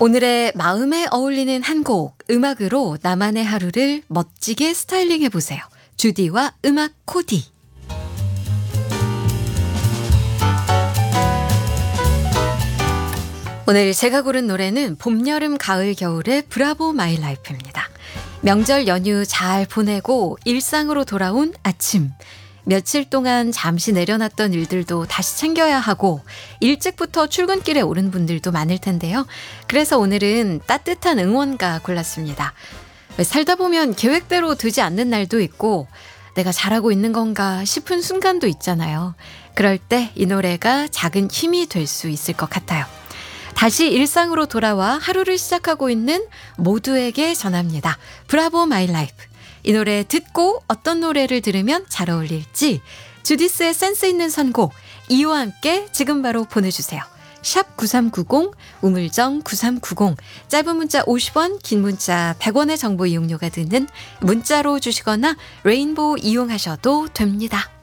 오늘의 마음에 어울리는 한 곡, 음악으로 나만의 하루를 멋지게 스타일링 해보세요. 주디와 음악 코디. 오늘 제가 고른 노래는 봄, 여름, 가을, 겨울의 브라보 마이 라이프입니다. 명절 연휴 잘 보내고 일상으로 돌아온 아침. 며칠 동안 잠시 내려놨던 일들도 다시 챙겨야 하고 일찍부터 출근길에 오른 분들도 많을 텐데요. 그래서 오늘은 따뜻한 응원가 골랐습니다. 살다 보면 계획대로 되지 않는 날도 있고 내가 잘하고 있는 건가 싶은 순간도 있잖아요. 그럴 때 이 노래가 작은 힘이 될 수 있을 것 같아요. 다시 일상으로 돌아와 하루를 시작하고 있는 모두에게 전합니다. 브라보 마이 라이프. 이 노래 듣고 어떤 노래를 들으면 잘 어울릴지 주디스의 센스 있는 선곡 이유와 함께 지금 바로 보내주세요. 샵 9390 우물정 9390 짧은 문자 50원 긴 문자 100원의 정보 이용료가 드는 문자로 주시거나 레인보우 이용하셔도 됩니다.